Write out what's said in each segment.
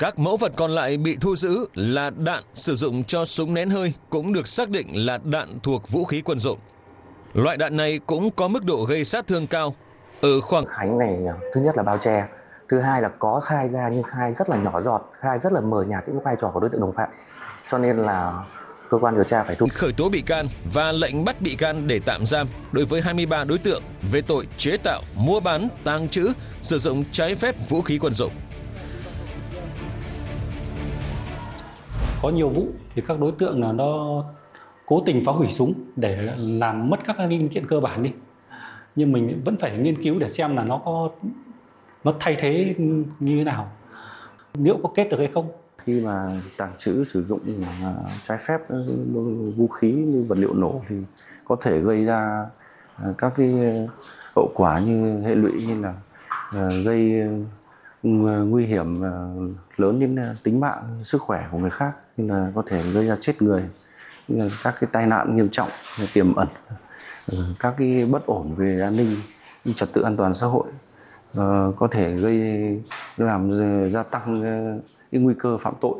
Các mẫu vật còn lại bị thu giữ là đạn sử dụng cho súng nén hơi cũng được xác định là đạn thuộc vũ khí quân dụng. Loại đạn này cũng có mức độ gây sát thương cao. Ở khoảng Khánh này thứ nhất là bao che, thứ hai là có khai ra nhưng khai rất là nhỏ giọt, khai rất là mờ nhạt những vai trò của đối tượng đồng phạm. Cho nên là cơ quan điều tra phải khởi tố bị can và lệnh bắt bị can để tạm giam đối với 23 đối tượng về tội chế tạo, mua bán, tàng trữ, sử dụng trái phép vũ khí quân dụng. Có nhiều vụ thì các đối tượng là nó cố tình phá hủy súng để làm mất các linh kiện cơ bản đi. Nhưng mình vẫn phải nghiên cứu để xem là nó thay thế như thế nào, liệu có kết được hay không. Khi mà tàng trữ sử dụng trái phép vũ khí như vật liệu nổ thì có thể gây ra các cái hậu quả như hệ lụy như là gây nguy hiểm lớn đến tính mạng, sức khỏe của người khác, như là có thể gây ra chết người, như là các cái tai nạn nghiêm trọng tiềm ẩn các cái bất ổn về an ninh, trật tự an toàn xã hội, có thể làm gia tăng cái nguy cơ phạm tội.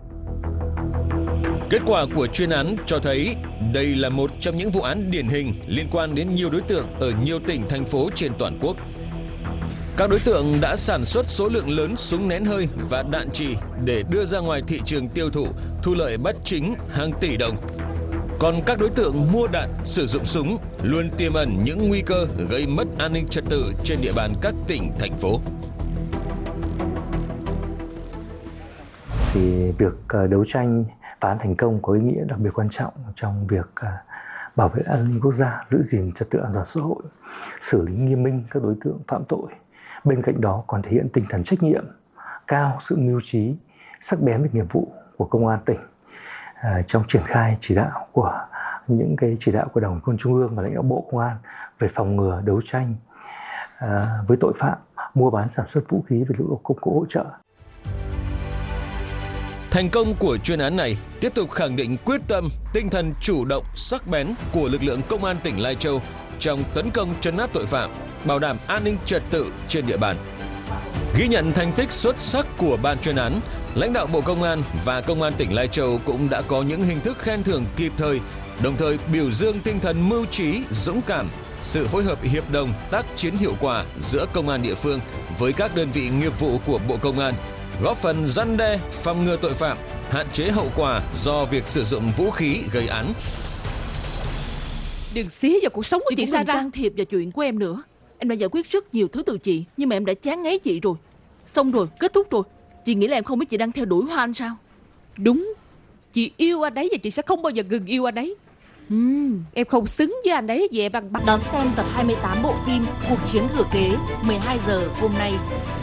Kết quả của chuyên án cho thấy đây là một trong những vụ án điển hình liên quan đến nhiều đối tượng ở nhiều tỉnh, thành phố trên toàn quốc. Các đối tượng đã sản xuất số lượng lớn súng nén hơi và đạn trì để đưa ra ngoài thị trường tiêu thụ, thu lợi bất chính hàng tỷ đồng. Còn các đối tượng mua đạn, sử dụng súng luôn tiềm ẩn những nguy cơ gây mất an ninh trật tự trên địa bàn các tỉnh, thành phố. Thì việc đấu tranh phá án thành công có ý nghĩa đặc biệt quan trọng trong việc bảo vệ an ninh quốc gia, giữ gìn trật tự an toàn xã hội, xử lý nghiêm minh các đối tượng phạm tội. Bên cạnh đó còn thể hiện tinh thần trách nhiệm cao, sự mưu trí, sắc bén về nghiệp vụ của công an tỉnh trong triển khai chỉ đạo của những cái chỉ đạo của Đảng ủy Công an Trung ương và lãnh đạo Bộ Công an về phòng ngừa, đấu tranh với tội phạm, mua bán, sản xuất vũ khí và công cụ hỗ trợ. Thành công của chuyên án này tiếp tục khẳng định quyết tâm, tinh thần chủ động, sắc bén của lực lượng công an tỉnh Lai Châu trong tấn công trấn áp tội phạm, bảo đảm an ninh trật tự trên địa bàn. Ghi nhận thành tích xuất sắc của ban chuyên án, lãnh đạo Bộ Công an và Công an tỉnh Lai Châu cũng đã có những hình thức khen thưởng kịp thời, đồng thời biểu dương tinh thần mưu trí, dũng cảm, sự phối hợp hiệp đồng, tác chiến hiệu quả giữa công an địa phương với các đơn vị nghiệp vụ của Bộ Công an, góp phần răn đe, phòng ngừa tội phạm, hạn chế hậu quả do việc sử dụng vũ khí gây án. Đừng xía vào cuộc sống của chị Sarah. Can thiệp vào chuyện của em nữa. Em đã giải quyết rất nhiều thứ từ chị, nhưng mà em đã chán ngấy chị rồi. Xong rồi, kết thúc rồi. Chị nghĩ là em không biết chị đang theo đuổi Hoa Anh sao? Đúng, chị yêu anh ấy và chị sẽ không bao giờ ngừng yêu anh ấy. Em không xứng với anh ấy vì em bằng bắt. Đón xem tập 28 bộ phim Cuộc chiến thừa kế 12 giờ hôm nay.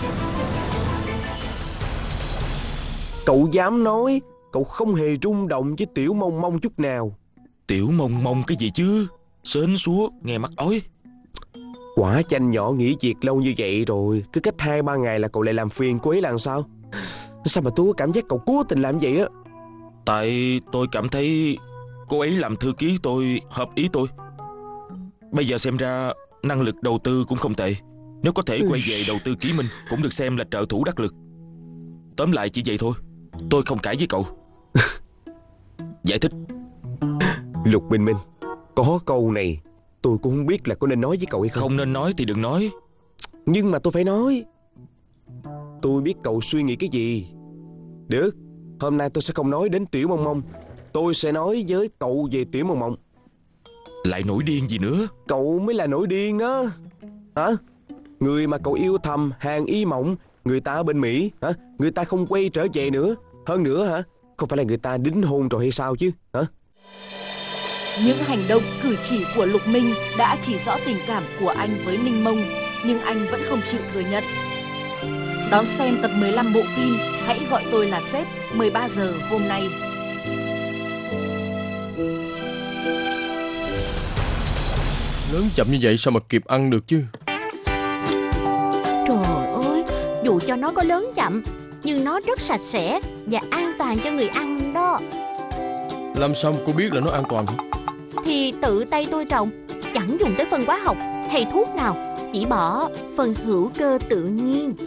Cậu dám nói cậu không hề rung động với Tiểu Mông Mông chút nào? Tiểu Mông Mông cái gì chứ? Sến súa, nghe mắc ói. Quả chanh nhỏ nghỉ việc lâu như vậy rồi, cứ cách 2-3 ngày là cậu lại làm phiền cô ấy là sao? Sao mà tôi có cảm giác cậu cố tình làm vậy á? Tại tôi cảm thấy cô ấy làm thư ký tôi hợp ý tôi. Bây giờ xem ra năng lực đầu tư cũng không tệ. Nếu có thể quay về đầu tư Ký Minh cũng được xem là trợ thủ đắc lực. Tóm lại chỉ vậy thôi, tôi không cãi với cậu. Giải thích. Lục Minh Minh, có câu này tôi cũng không biết là có nên nói với cậu hay không. Không nên nói thì đừng nói. Nhưng mà tôi phải nói. Tôi biết cậu suy nghĩ cái gì. Được, hôm nay tôi sẽ không nói đến Tiểu Mông Mông. Tôi sẽ nói với cậu về Tiểu Mông Mông. Lại nổi điên gì nữa? Cậu mới là nổi điên đó. Hả? Người mà cậu yêu thầm Hàng Y Mộng, người ta ở bên Mỹ, hả? Người ta không quay trở về nữa. Hơn nữa hả? Không phải là người ta đính hôn rồi hay sao chứ? Hả? Những hành động cử chỉ của Lục Minh đã chỉ rõ tình cảm của anh với Ninh Mông, nhưng anh vẫn không chịu thừa nhận. Đón xem tập 15 bộ phim Hãy gọi tôi là sếp 13 giờ hôm nay. Lớn chậm như vậy sao mà kịp ăn được chứ? Trời ơi, dù cho nó có lớn chậm nhưng nó rất sạch sẽ và an toàn cho người ăn đó. Làm sao cô biết là nó an toàn? Thì tự tay tôi trồng, chẳng dùng tới phân hóa học hay thuốc nào, chỉ bỏ phần hữu cơ tự nhiên.